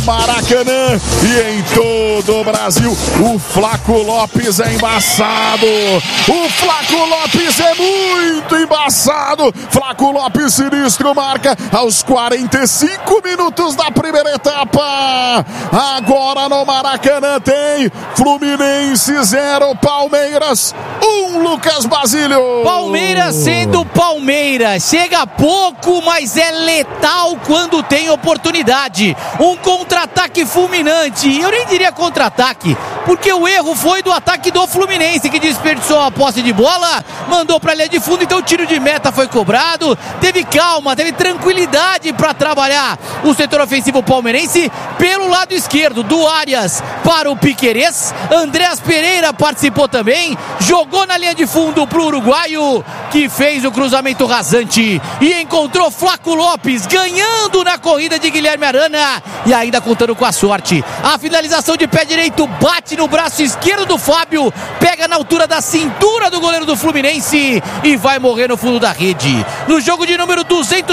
Maracanã e em todo o Brasil, o Flaco Lopes é embaçado, o Flaco Lopes é muito embaçado, Flaco Lopes sinistro marca aos 45 minutos da primeira etapa, agora no Maracanã tem Fluminense 0, Palmeiras 1, Lucas Basílio. Palmeiras sendo Palmeiras, chega pouco, mas é letal quando tem oportunidade, um contra-ataque fulminante, eu nem diria contra-ataque, porque o erro foi do ataque do Fluminense, que desperdiçou a posse de bola, mandou para a linha de fundo, então o tiro de meta foi cobrado, teve calma, teve tranquilidade para trabalhar o setor ofensivo palmeirense pelo lado esquerdo, do Arias para o Piquerez, Andreas Pereira participou também, jogou na linha de fundo pro uruguaio, que fez o cruzamento rasante e encontrou Flaco Lopes ganhando na corrida de Guilherme Arana e ainda contando com a sorte. A finalização de pé direito bate no braço esquerdo do Fábio, pega na altura da cintura do goleiro do Fluminense e vai morrer no fundo da rede. No jogo de número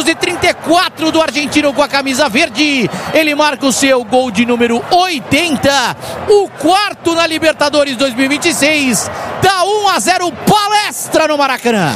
234 do argentino com a camisa verde, ele marca o seu gol de número 80, o quarto na Libertadores 2026, dá 1-0 Palestra no Maracanã.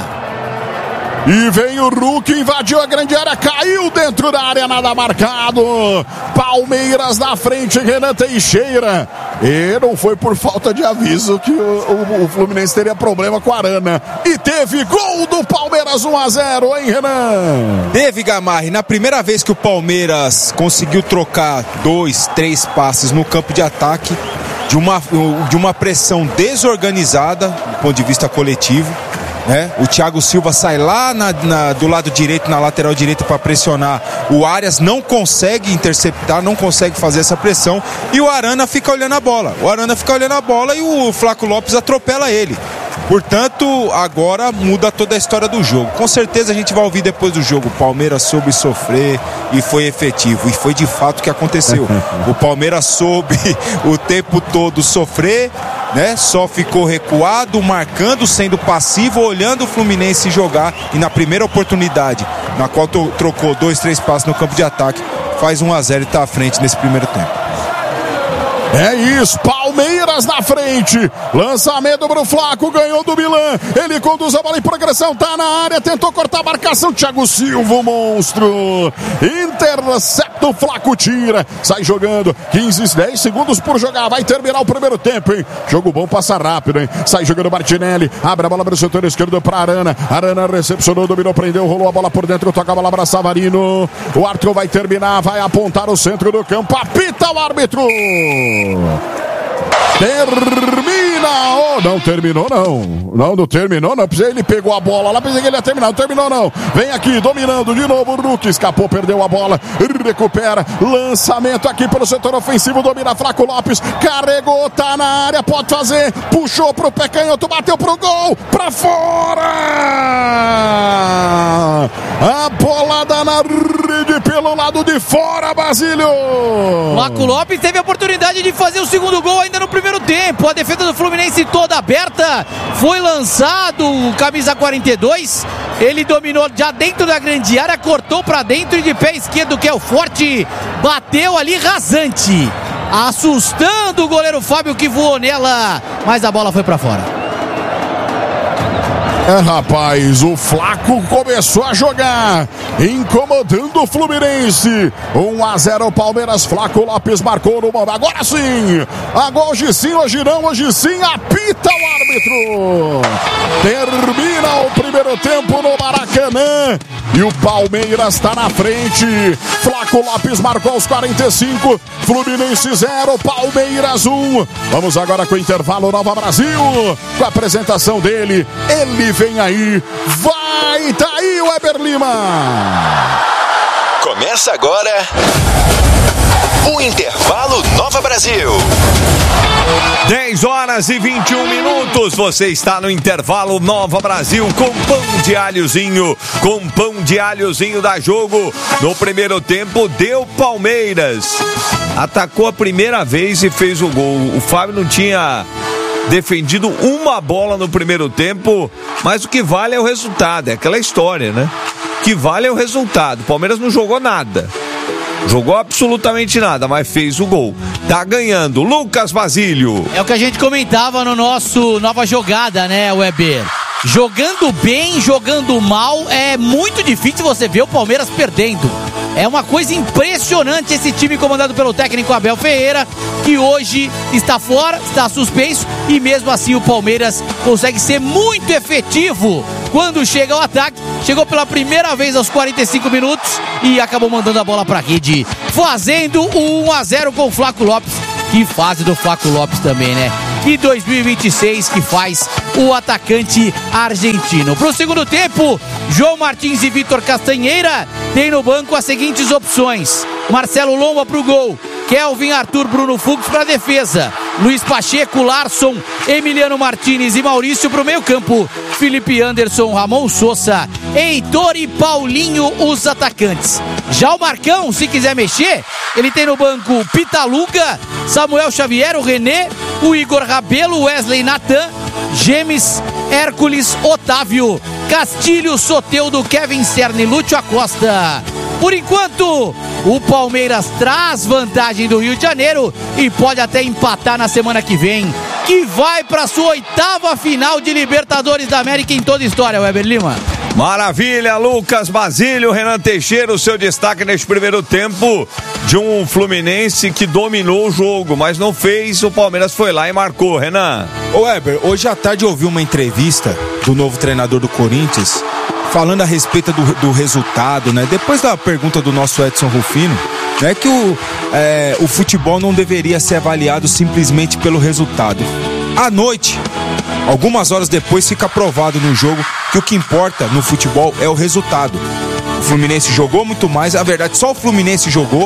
E vem o Hulk, invadiu a grande área, caiu dentro da área, nada marcado. Palmeiras na frente, Renan Teixeira. E não foi por falta de aviso que o Fluminense teria problema com a Arana. E teve gol do Palmeiras 1-0, hein, Renan? Teve, Gamarri. Na primeira vez que o Palmeiras conseguiu trocar 2, 3 passes no campo de ataque, de uma pressão desorganizada do ponto de vista coletivo. O Thiago Silva sai lá do lado direito, na lateral direita, para pressionar. O Arias não consegue interceptar, não consegue fazer essa pressão, e o Arana fica olhando a bola. E o Flaco Lopes atropela ele. Portanto, agora muda toda a história do jogo. Com certeza a gente vai ouvir depois do jogo: o Palmeiras soube sofrer e foi efetivo. E foi de fato o que aconteceu. O Palmeiras soube o tempo todo sofrer, só ficou recuado, marcando, sendo passivo, olhando o Fluminense jogar, e na primeira oportunidade, na qual trocou 2, 3 passes no campo de ataque, faz 1-0 e está à frente nesse primeiro tempo. É isso, Palmeiras na frente, lançamento pro Flaco, ganhou do Milan, ele conduz a bola em progressão, tá na área, tentou cortar a marcação, Thiago Silva, o monstro, intercepta, o Flaco tira, sai jogando, 10 segundos por jogar, vai terminar o primeiro tempo, hein? Jogo bom, passa rápido, hein? Sai jogando Martinelli, abre a bola para o setor esquerdo para Arana, Arana recepcionou, dominou, prendeu, rolou a bola por dentro, toca a bola para Savarino, o árbitro vai terminar, vai apontar o centro do campo, apita o árbitro! Termina! Não terminou não terminou não, ele pegou a bola lá, pensei que ele ia terminar, não terminou não, vem aqui, dominando de novo o Hulk, escapou, perdeu a bola, recupera, lançamento aqui pelo setor ofensivo, domina Flaco Lopes, carregou, tá na área, pode fazer, puxou pro pé canhoto, bateu pro gol, pra fora! A bolada na rede pelo lado de fora, Basílio! Flaco Lopes teve a oportunidade de fazer o segundo gol ainda no primeiro tempo, a defesa do Fluminense toda aberta, foi lançado o camisa 42, ele dominou já dentro da grande área, cortou pra dentro e de pé esquerdo, que é o forte, bateu ali rasante, assustando o goleiro Fábio, que voou nela, mas a bola foi pra fora. Rapaz, o Flaco começou a jogar, incomodando o Fluminense. 1-0 Palmeiras, Flaco Lopes marcou no momento. Agora sim, hoje sim, hoje sim, apita o árbitro. Termina o primeiro tempo no Maracanã e o Palmeiras está na frente. Flaco Lopes marcou aos 45, Fluminense 0, Palmeiras 1. Vamos agora com o intervalo Nova Brasil, com a apresentação dele, ele vem aí, vai, tá aí o Weber Lima. Começa agora o Intervalo Nova Brasil. 10h21, você está no Intervalo Nova Brasil com pão de alhozinho da Jogo. No primeiro tempo deu Palmeiras, atacou a primeira vez e fez o gol. O Fábio não tinha defendido uma bola no primeiro tempo, mas o que vale é o resultado, é aquela história, né? O que vale é o resultado. O Palmeiras não jogou nada. Jogou absolutamente nada, mas fez o gol. Tá ganhando. Lucas Basílio. É o que a gente comentava no nosso Nova Jogada, né, Weber? Jogando bem, jogando mal, é muito difícil você ver o Palmeiras perdendo. É uma coisa impressionante esse time comandado pelo técnico Abel Ferreira, que hoje está fora, está suspenso, e mesmo assim o Palmeiras consegue ser muito efetivo quando chega ao ataque. Chegou pela primeira vez aos 45 minutos e acabou mandando a bola para a rede, fazendo o 1-0 com o Flaco Lopes. Que fase do Flaco Lopes também, né? E 2026 que faz o atacante argentino. Pro segundo tempo, João Martins e Vitor Castanheira tem no banco as seguintes opções: Marcelo Lomba pro gol, Kelvin, Arthur, Bruno Fux pra defesa, Luiz Pacheco, Larson, Emiliano Martinez e Maurício pro meio campo, Felipe Anderson, Ramon Sousa, Heitor e Paulinho os atacantes. Já o Marcão, se quiser mexer, ele tem no banco Pitaluga, Samuel Xavier, o René, o Igor Rabelo, Wesley Natan, Gemes, Hércules, Otávio, Castilho, Soteldo, Kevin Serna e Lúcio Acosta. Por enquanto, o Palmeiras traz vantagem do Rio de Janeiro e pode até empatar na semana que vem, que vai para sua 8ª final de Libertadores da América em toda a história, Weber Lima. Maravilha, Lucas Basílio. Renan Teixeira, o seu destaque neste primeiro tempo de um Fluminense que dominou o jogo, mas não fez, o Palmeiras foi lá e marcou. Renan. Ô Weber, hoje à tarde eu ouvi uma entrevista do novo treinador do Corinthians falando a respeito do resultado, né? Depois da pergunta do nosso Edson Rufino, né, que o futebol não deveria ser avaliado simplesmente pelo resultado. À noite, algumas horas depois, fica provado no jogo que o que importa no futebol é o resultado. O Fluminense jogou muito mais, na verdade só o Fluminense jogou,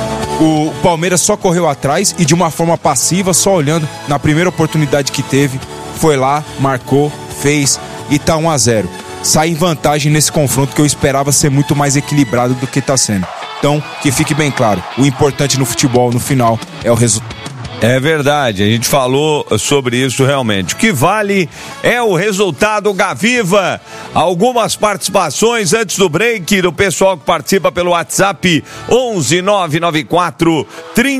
o Palmeiras só correu atrás e de uma forma passiva, só olhando na primeira oportunidade que teve, foi lá, marcou, fez e tá 1-0. Sai em vantagem nesse confronto que eu esperava ser muito mais equilibrado do que tá sendo. Então, que fique bem claro, o importante no futebol, no final, é o resultado. É verdade, a gente falou sobre isso realmente. O que vale é o resultado. Gaviva, algumas participações antes do break do pessoal que participa pelo WhatsApp 11994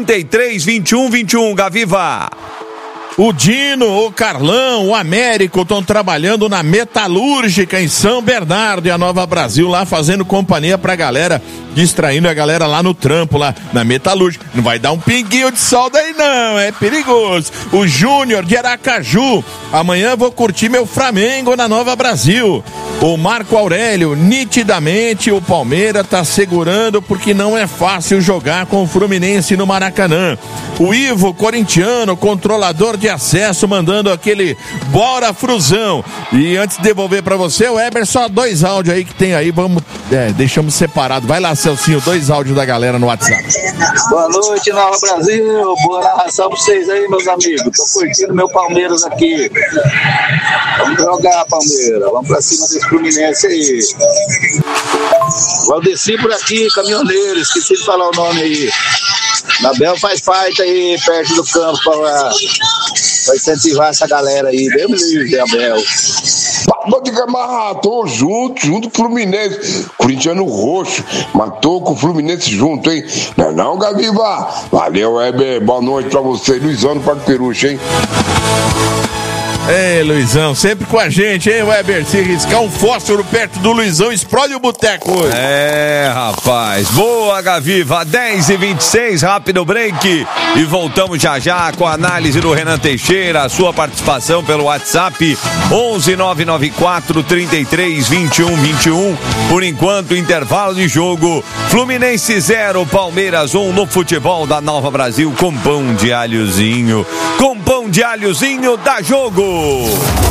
332121. Gaviva. O Dino, o Carlão, o Américo estão trabalhando na Metalúrgica em São Bernardo e a Nova Brasil lá fazendo companhia pra galera, distraindo a galera lá no trampo, lá na Metalúrgica. Não vai dar um pinguinho de sol daí não, é perigoso. O Júnior de Aracaju, amanhã vou curtir meu Flamengo na Nova Brasil. O Marco Aurélio, nitidamente o Palmeiras tá segurando porque não é fácil jogar com o Fluminense no Maracanã. O Ivo, corintiano, controlador de acesso, mandando aquele bora Fruzão. E antes de devolver pra você, o Weber, só 2 áudios aí que tem aí, deixamos separado. Vai lá, Celcinho, 2 áudios da galera no WhatsApp. Boa noite, Nova Brasil, boa narração pra vocês aí, meus amigos. Tô curtindo meu Palmeiras aqui. Vamos jogar, Palmeiras, vamos pra cima desse Fluminense aí. Valdeci por aqui, caminhoneiro, esqueci de falar o nome aí. Abel faz fight aí perto do campo pra incentivar essa galera aí. Deus me livre, Abel. Pode amarrar, tô junto com o Fluminense. Corintiano roxo, matou com o Fluminense junto, hein? Não, Gaviva. Valeu, Weber. Boa noite pra você. Luizão do Parque Peruche, hein? Ei, Luizão, sempre com a gente, hein, Weber? Se riscar um fósforo perto do Luizão, explode o boteco hoje. É, rapaz. Boa, Gaviva. 10h26, rápido break. E voltamos já com a análise do Renan Teixeira. A sua participação pelo WhatsApp 11994 332121. Por enquanto, intervalo de jogo. Fluminense 0, Palmeiras 1 no futebol da Nova Brasil com pão de alhozinho. Com pão de alhozinho, dá jogo!